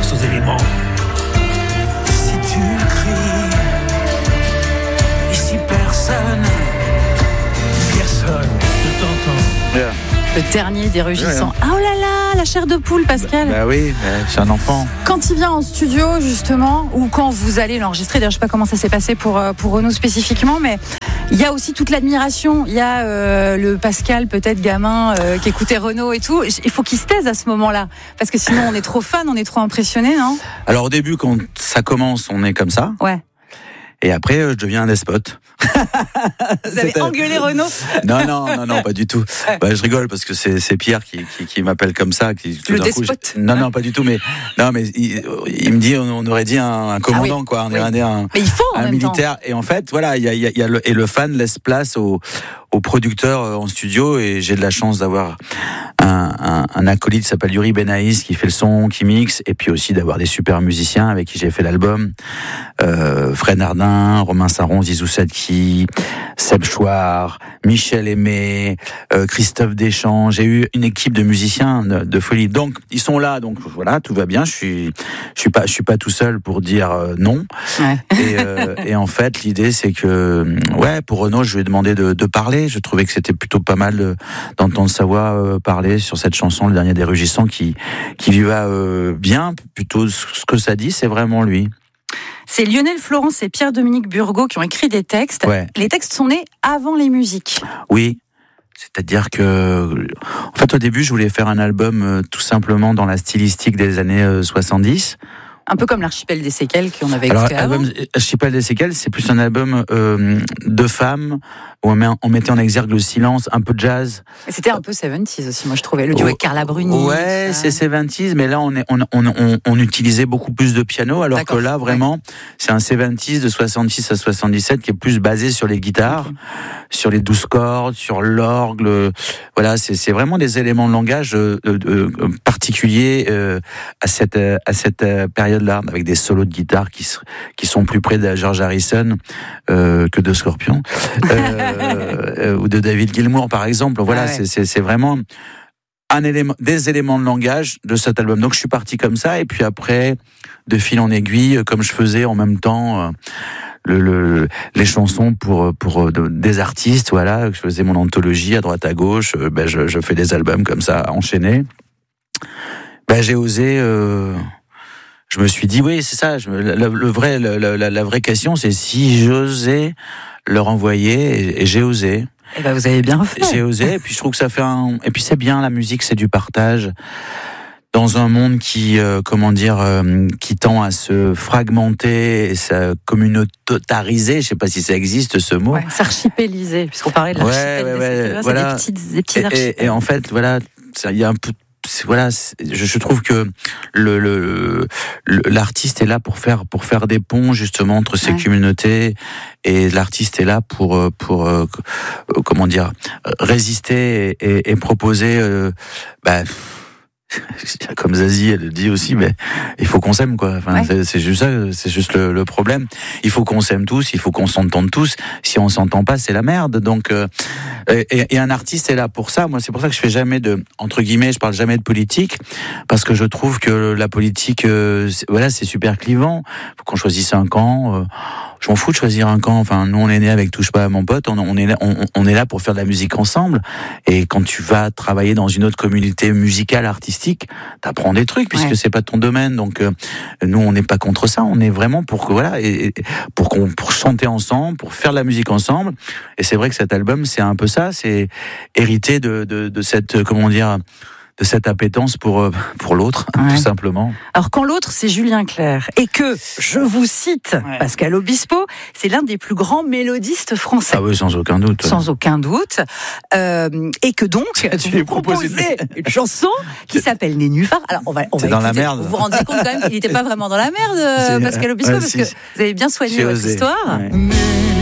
aux éléments. Si tu cries, ici personne ne t'entend. Yeah. Le dernier des rugissants. Ah, oh là là, la chair de poule, Pascal. Bah oui, c'est un enfant. Quand il vient en studio, justement, ou quand vous allez l'enregistrer, d'ailleurs, je ne sais pas comment ça s'est passé pour Renaud spécifiquement, mais il y a aussi toute l'admiration. Il y a le Pascal, peut-être gamin, qui écoutait Renaud et tout. Il faut qu'il se taise à ce moment-là, parce que sinon on est trop fan, on est trop impressionné, non ? Alors au début, quand ça commence, on est comme ça. Ouais. Et après, je deviens un despote. Vous avez engueulé Renaud ? Non, pas du tout. Bah, je rigole parce que c'est Pierre qui m'appelle comme ça. Tout le d'un despote. Coup, non, pas du tout. Mais il me dit, on aurait dit un commandant, quoi. On aurait dit un militaire. Et en fait, voilà, il y a le fan laisse place au producteur en studio, et j'ai de la chance d'avoir un acolyte qui s'appelle Yuri Benaïs qui fait le son, qui mixe, et puis aussi d'avoir des super musiciens avec qui j'ai fait l'album. Fred Nardin, Romain Saron, Zizou Sadki, Seb Chouard, Michel Aimé, Christophe Deschamps. J'ai eu une équipe de musiciens de folie. Donc ils sont là, donc voilà, tout va bien. Je suis pas tout seul pour dire non. Ouais. Et en fait, l'idée c'est que pour Renaud, je lui ai demandé de parler. Je trouvais que c'était plutôt pas mal d'entendre sa voix parler sur cette chanson, Le Dernier des Rugissants, qui lui va bien. Plutôt ce que ça dit, c'est vraiment lui. C'est Lionel Florence et Pierre-Dominique Burgot qui ont écrit des textes. Ouais. Les textes sont nés avant les musiques. Oui. C'est-à-dire que, en fait, au début, je voulais faire un album tout simplement dans la stylistique des années 70. Un peu comme l'Archipel des séquelles qu'on avait écouté avant. L'Archipel des séquelles, c'est plus un album de femmes où on mettait en exergue le silence, un peu de jazz. Et c'était un peu 70s aussi, moi je trouvais. Le duo avec Carla Bruni. Ouais, c'est 70s, mais là on utilisait beaucoup plus de piano, alors que là vraiment c'est un 70s de 66 à 77 qui est plus basé sur les guitares, sur les 12 cordes, sur l'orgue. Voilà, c'est vraiment des éléments de langage particuliers à cette période-là, avec des solos de guitare qui sont plus près de George Harrison que de Scorpion. Ou de David Gilmour par exemple. Voilà, c'est vraiment des éléments de langage de cet album. Donc je suis parti comme ça, et puis après, de fil en aiguille, comme je faisais en même temps les chansons pour des artistes, voilà, je faisais mon anthologie à droite à gauche, je fais des albums comme ça enchaînés. J'ai osé. Je me suis dit oui, c'est ça. La vraie question, c'est si j'osais leur envoyer, et j'ai osé. Et vous avez bien fait. J'ai osé, et puis je trouve que ça fait et puis c'est bien, la musique, c'est du partage. Dans un monde qui tend à se fragmenter et se communautariser, je sais pas si ça existe ce mot. Ouais, s'archipéliser, puisqu'on parlait de l'archipel. Voilà. C'est des petits archipels. Et en fait, voilà, il y a un peu. Voilà, je trouve que l'artiste est là pour faire des ponts justement entre ces communautés, et l'artiste est là pour résister et proposer comme Zazie elle le dit aussi, mais il faut qu'on s'aime, quoi. Enfin, c'est juste ça, c'est juste le problème. Il faut qu'on s'aime tous, il faut qu'on s'entende tous. Si on s'entend pas, c'est la merde. Donc et un artiste est là pour ça. Moi, c'est pour ça que je fais jamais entre guillemets, je parle jamais de politique, parce que je trouve que la politique c'est super clivant. Faut qu'on choisisse un camp. Je m'en fous de choisir un camp. Enfin, nous, on est nés avec Touche pas à mon pote. On est là pour faire de la musique ensemble. Et quand tu vas travailler dans une autre communauté musicale, artistique, t'apprends des trucs, puisque c'est pas ton domaine. Donc, nous, on n'est pas contre ça. On est vraiment pour pour chanter ensemble, pour faire de la musique ensemble. Et c'est vrai que cet album, c'est un peu ça. C'est hérité de cette, de cette appétence pour l'autre, tout simplement. Alors quand l'autre, c'est Julien Clerc, et que, je vous cite, Pascal Obispo, c'est l'un des plus grands mélodistes français. Ah oui, sans aucun doute. Sans aucun doute. Et que donc, tu lui proposais une chanson qui s'appelle Nénuphar. Alors on va écouter. Dans la merde. Vous vous rendez compte quand même qu'il n'était pas vraiment dans la merde, Pascal Obispo, parce que vous avez bien soigné votre histoire. Ouais.